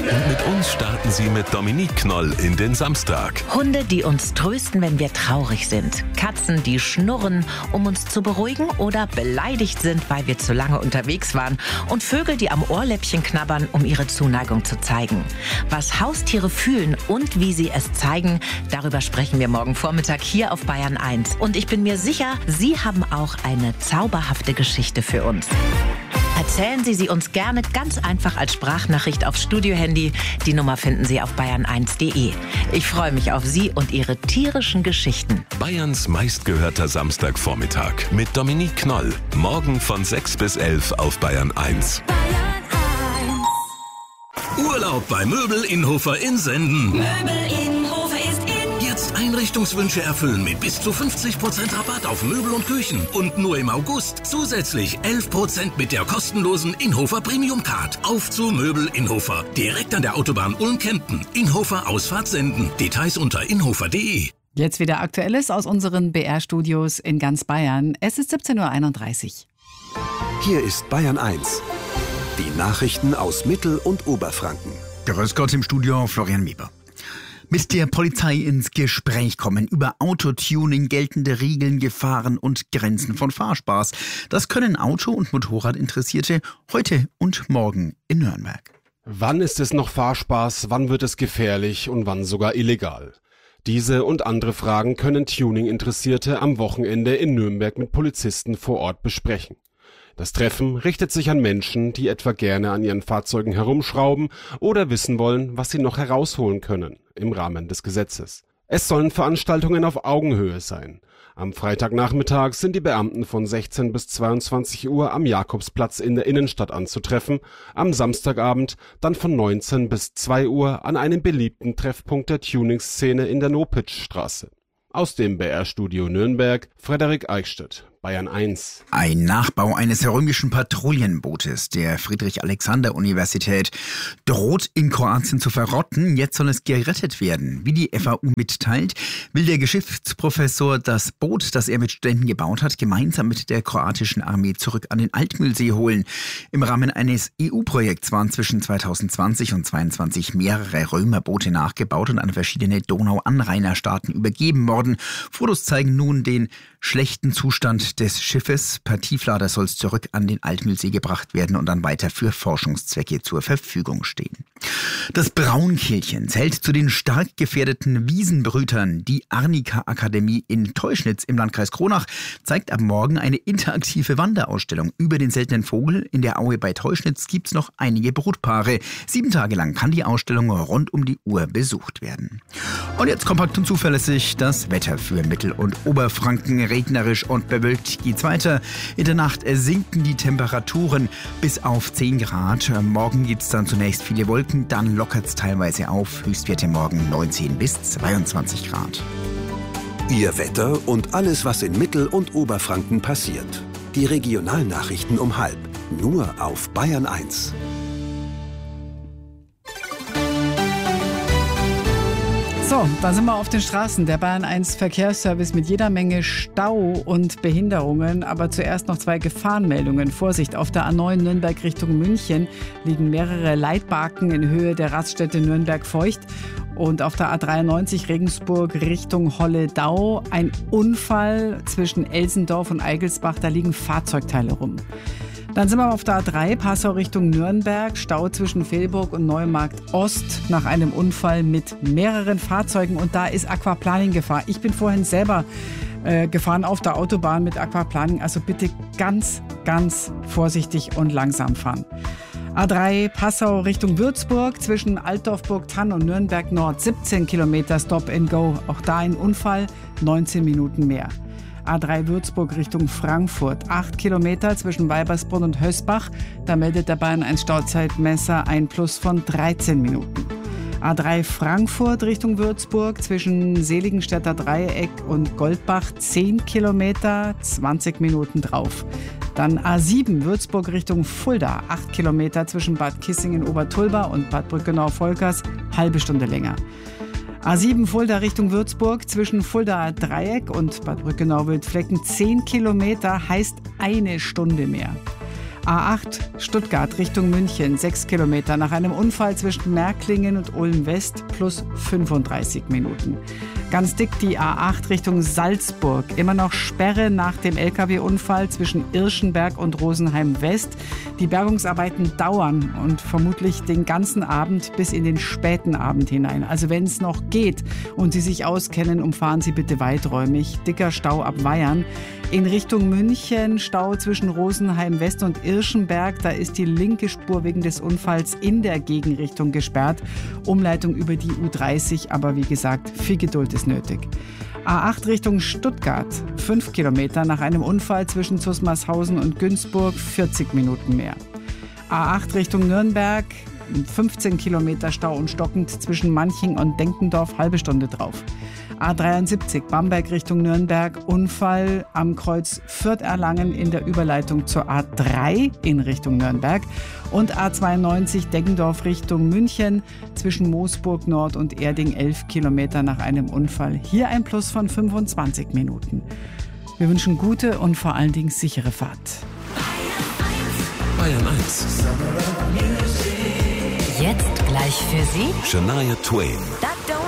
Und mit uns starten Sie mit Dominique Knoll in den Samstag. Hunde, die uns trösten, wenn wir traurig sind. Katzen, die schnurren, um uns zu beruhigen oder beleidigt sind, weil wir zu lange unterwegs waren. Und Vögel, die am Ohrläppchen knabbern, um ihre Zuneigung zu zeigen. Was Haustiere fühlen und wie sie es zeigen, darüber sprechen wir morgen Vormittag hier auf Bayern 1. Und ich bin mir sicher, Sie haben auch eine zauberhafte Geschichte für uns. Erzählen Sie sie uns gerne ganz einfach als Sprachnachricht aufs Studiohandy. Die Nummer finden Sie auf bayern1.de. Ich freue mich auf Sie und Ihre tierischen Geschichten. Bayerns meistgehörter Samstagvormittag mit Dominique Knoll. Morgen von 6 bis 11 auf Bayern 1. Urlaub bei Möbel Innhofer in Senden. Möbel Innhofer ist in. Jetzt Einrichtungswünsche erfüllen mit bis zu 50% Rabatt auf Möbel und Küchen. Und nur im August zusätzlich 11% mit der kostenlosen Innhofer Premium Card. Auf zu Möbel Innhofer. Direkt an der Autobahn Ulm-Kempten. Innhofer Ausfahrt Senden. Details unter innhofer.de. Jetzt wieder Aktuelles aus unseren BR-Studios in ganz Bayern. Es ist 17:31 Uhr. Hier ist Bayern 1. Die Nachrichten aus Mittel- und Oberfranken. Grüß Gott im Studio, Florian Mieber. Mit der Polizei ins Gespräch kommen über Autotuning, geltende Regeln, Gefahren und Grenzen von Fahrspaß. Das können Auto- und Motorradinteressierte heute und morgen in Nürnberg. Wann ist es noch Fahrspaß, wann wird es gefährlich und wann sogar illegal? Diese und andere Fragen können Tuning-Interessierte am Wochenende in Nürnberg mit Polizisten vor Ort besprechen. Das Treffen richtet sich an Menschen, die etwa gerne an ihren Fahrzeugen herumschrauben oder wissen wollen, was sie noch herausholen können im Rahmen des Gesetzes. Es sollen Veranstaltungen auf Augenhöhe sein. Am Freitagnachmittag sind die Beamten von 16 bis 22 Uhr am Jakobsplatz in der Innenstadt anzutreffen, am Samstagabend dann von 19 bis 2 Uhr an einem beliebten Treffpunkt der Tuning-Szene in der Nopitzstraße. Aus dem BR-Studio Nürnberg, Frederik Eichstädt, Bayern 1. Ein Nachbau eines römischen Patrouillenbootes der Friedrich-Alexander-Universität droht in Kroatien zu verrotten. Jetzt soll es gerettet werden. Wie die FAU mitteilt, will der Geschichtsprofessor das Boot, das er mit Studenten gebaut hat, gemeinsam mit der kroatischen Armee zurück an den Altmühlsee holen. Im Rahmen eines EU-Projekts waren zwischen 2020 und 2022 mehrere Römerboote nachgebaut und an verschiedene Donauanrainerstaaten übergeben worden. Fotos zeigen nun den schlechten Zustand des Schiffes. Per Tieflader soll es zurück an den Altmühlsee gebracht werden und dann weiter für Forschungszwecke zur Verfügung stehen. Das Braunkehlchen zählt zu den stark gefährdeten Wiesenbrütern. Die Arnika-Akademie in Teuschnitz im Landkreis Kronach zeigt ab morgen eine interaktive Wanderausstellung über den seltenen Vogel. In der Aue bei Teuschnitz gibt es noch einige Brutpaare. 7 Tage lang kann die Ausstellung rund um die Uhr besucht werden. Und jetzt kompakt und zuverlässig das Wetter für Mittel- und Oberfranken. Regnerisch und bewölkt geht's weiter. In der Nacht sinken die Temperaturen bis auf 10 Grad. Morgen gibt's dann zunächst viele Wolken, dann lockert's teilweise auf. Höchstwerte morgen 19 bis 22 Grad. Ihr Wetter und alles, was in Mittel- und Oberfranken passiert. Die Regionalnachrichten um 12:30. Nur auf Bayern 1. So, da sind wir auf den Straßen. Der Bayern 1 Verkehrsservice mit jeder Menge Stau und Behinderungen. Aber zuerst noch 2 Gefahrenmeldungen. Vorsicht, auf der A9 Nürnberg Richtung München liegen mehrere Leitbarken in Höhe der Raststätte Nürnberg-Feucht. Und auf der A93 Regensburg Richtung Holledau ein Unfall zwischen Elsendorf und Eigelsbach. Da liegen Fahrzeugteile rum. Dann sind wir auf der A3, Passau Richtung Nürnberg, Stau zwischen Velburg und Neumarkt Ost nach einem Unfall mit mehreren Fahrzeugen und da ist Aquaplaning-Gefahr. Ich bin vorhin selber gefahren auf der Autobahn mit Aquaplaning, also bitte ganz, ganz vorsichtig und langsam fahren. A3 Passau Richtung Würzburg zwischen Altdorf-Burgthann und Nürnberg Nord 17 Kilometer Stop and Go. Auch da ein Unfall, 19 Minuten mehr. A3 Würzburg Richtung Frankfurt, 8 Kilometer zwischen Weibersbrunn und Hösbach. Da meldet der Bayern 1 Stauzeitmesser ein Plus von 13 Minuten. A3 Frankfurt Richtung Würzburg zwischen Seligenstädter Dreieck und Goldbach, 10 Kilometer, 20 Minuten drauf. Dann A7 Würzburg Richtung Fulda, 8 Kilometer zwischen Bad Kissingen-Obertulba und Bad Brückenau-Volkers, halbe Stunde länger. A7 Fulda Richtung Würzburg zwischen Fulda Dreieck und Bad Brückenau-Wildflecken 10 Kilometer heißt eine Stunde mehr. A8 Stuttgart Richtung München, 6 Kilometer nach einem Unfall zwischen Märklingen und Ulm West plus 35 Minuten. Ganz dick die A8 Richtung Salzburg. Immer noch Sperre nach dem LKW-Unfall zwischen Irschenberg und Rosenheim West. Die Bergungsarbeiten dauern und vermutlich den ganzen Abend bis in den späten Abend hinein. Also wenn es noch geht und Sie sich auskennen, umfahren Sie bitte weiträumig. Dicker Stau ab Weyern. In Richtung München Stau zwischen Rosenheim West und Irschenberg. Da ist die linke Spur wegen des Unfalls in der Gegenrichtung gesperrt. Umleitung über die U30, aber wie gesagt, viel Geduld ist nötig. A8 Richtung Stuttgart, 5 Kilometer nach einem Unfall zwischen Zusmarshausen und Günzburg, 40 Minuten mehr. A8 Richtung Nürnberg, 15 Kilometer Stau und stockend zwischen Manching und Denkendorf, halbe Stunde drauf. A73 Bamberg Richtung Nürnberg, Unfall am Kreuz Fürth-Erlangen in der Überleitung zur A3 in Richtung Nürnberg. Und A92 Deggendorf Richtung München zwischen Moosburg Nord und Erding, 11 Kilometer nach einem Unfall. Hier ein Plus von 25 Minuten. Wir wünschen gute und vor allen Dingen sichere Fahrt. Bayern 1. Jetzt gleich für Sie Shania Twain.